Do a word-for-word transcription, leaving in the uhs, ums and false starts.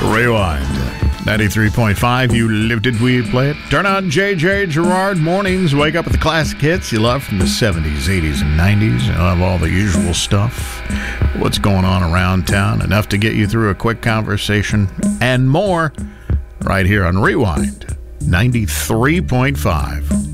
Rewind. ninety-three point five, you lived it, we play it. Turn on J J Gerard mornings. Wake up with the classic hits you love from the seventies, eighties, and nineties. You'll have all the usual stuff. What's going on around town. Enough to get you through a quick conversation and more right here on Rewind ninety-three point five.